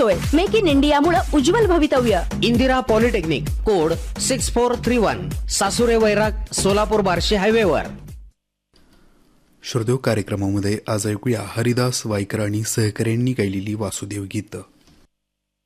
सोय. Make in India मुळे उज्ज्वल भवितव्य. इंदिरा पॉलिटेक्निक कोड 6431 सासुरे वैराग सोलापूर बार्शी हायवेवर. श्रोतेहो, कार्यक्रमामध्ये आज ऐकूया हरिदास वाईकर आणि सहकाऱ्यांनी गायलेली वासुदेव गीत.